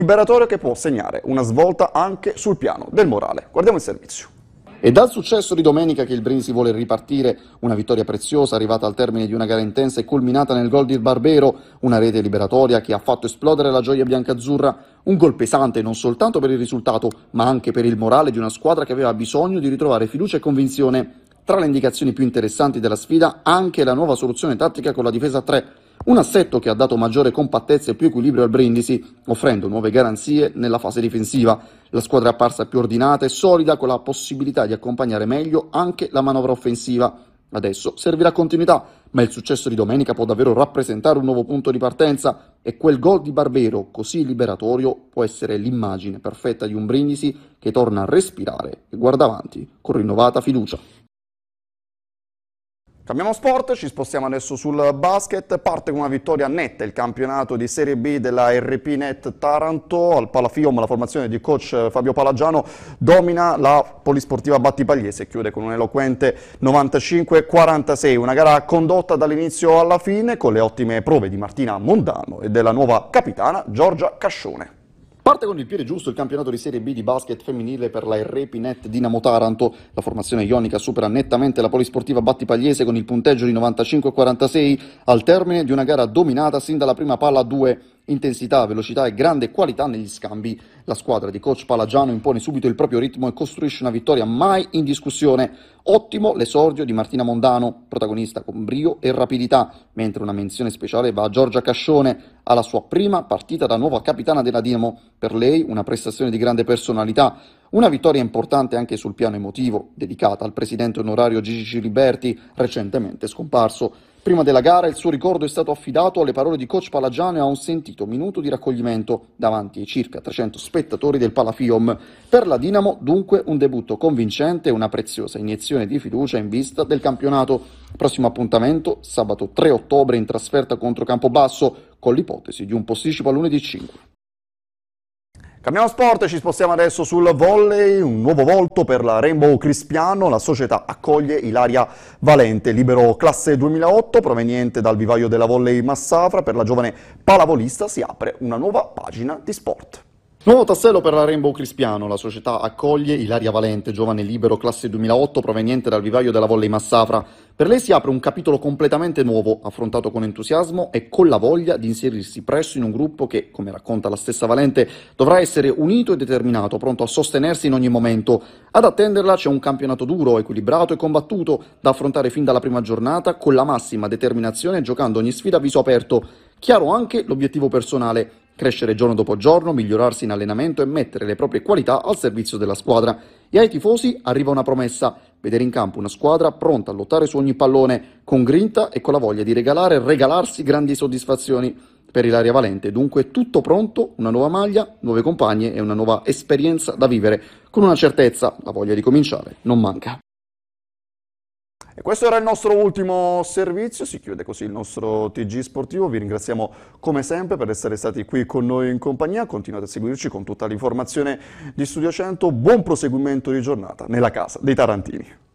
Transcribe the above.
Liberatorio che può segnare una svolta anche sul piano del morale. Guardiamo il servizio. È dal successo di domenica che il Brindisi vuole ripartire, una vittoria preziosa arrivata al termine di una gara intensa e culminata nel gol di Barbero, una rete liberatoria che ha fatto esplodere la gioia biancazzurra, un gol pesante non soltanto per il risultato, ma anche per il morale di una squadra che aveva bisogno di ritrovare fiducia e convinzione. Tra le indicazioni più interessanti della sfida, anche la nuova soluzione tattica con la difesa a 3, un assetto che ha dato maggiore compattezza e più equilibrio al Brindisi, offrendo nuove garanzie nella fase difensiva. La squadra è apparsa più ordinata e solida, con la possibilità di accompagnare meglio anche la manovra offensiva. Adesso servirà continuità, ma il successo di domenica può davvero rappresentare un nuovo punto di partenza e quel gol di Barbero così liberatorio può essere l'immagine perfetta di un Brindisi che torna a respirare e guarda avanti con rinnovata fiducia. Cambiamo sport, ci spostiamo adesso sul basket. Parte con una vittoria netta il campionato di Serie B della RP Net Taranto. Al Palafiom la formazione di coach Fabio Palagiano domina la Polisportiva Battipagliese e chiude con un eloquente 95-46. Una gara condotta dall'inizio alla fine con le ottime prove di Martina Mondano e della nuova capitana Giorgia Cascione. Parte con il piede giusto il campionato di Serie B di basket femminile per la RP Net Dinamo Taranto. La formazione ionica supera nettamente la Polisportiva Battipagliese con il punteggio di 95-46 al termine di una gara dominata sin dalla prima palla a 2. Intensità, velocità e grande qualità negli scambi. La squadra di coach Palagiano impone subito il proprio ritmo e costruisce una vittoria mai in discussione. Ottimo l'esordio di Martina Mondano, protagonista con brio e rapidità, mentre una menzione speciale va a Giorgia Cascione, alla sua prima partita da nuova capitana della Dinamo. Per lei una prestazione di grande personalità, una vittoria importante anche sul piano emotivo, dedicata al presidente onorario Gigi Ciliberti, recentemente scomparso. Prima della gara il suo ricordo è stato affidato alle parole di coach Palagiano e a un sentito minuto di raccoglimento davanti ai circa 300 spettatori del Palafiom. Per la Dinamo dunque un debutto convincente e una preziosa iniezione di fiducia in vista del campionato. Prossimo appuntamento sabato 3 ottobre in trasferta contro Campobasso con l'ipotesi di un posticipo a lunedì 5. Cambiamo sport, ci spostiamo adesso sul volley, un nuovo volto per la Rainbow Crispiano, la società accoglie Ilaria Valente, libero classe 2008, proveniente dal vivaio della Volley Massafra. Per la giovane pallavolista si apre una nuova pagina di sport. Nuovo tassello per la Rainbow Crispiano, la società accoglie Ilaria Valente, giovane libero classe 2008 proveniente dal vivaio della Volley Massafra. Per lei si apre un capitolo completamente nuovo, affrontato con entusiasmo e con la voglia di inserirsi presto in un gruppo che, come racconta la stessa Valente, dovrà essere unito e determinato, pronto a sostenersi in ogni momento. Ad attenderla c'è un campionato duro, equilibrato e combattuto, da affrontare fin dalla prima giornata con la massima determinazione, giocando ogni sfida a viso aperto. Chiaro anche l'obiettivo personale: crescere giorno dopo giorno, migliorarsi in allenamento e mettere le proprie qualità al servizio della squadra. E ai tifosi arriva una promessa: vedere in campo una squadra pronta a lottare su ogni pallone, con grinta e con la voglia di regalare e regalarsi grandi soddisfazioni. Per Ilaria Valente dunque tutto pronto, una nuova maglia, nuove compagne e una nuova esperienza da vivere. Con una certezza, la voglia di cominciare non manca. E questo era il nostro ultimo servizio, si chiude così il nostro TG sportivo. Vi ringraziamo come sempre per essere stati qui con noi in compagnia, continuate a seguirci con tutta l'informazione di Studio 100, buon proseguimento di giornata nella casa dei tarantini.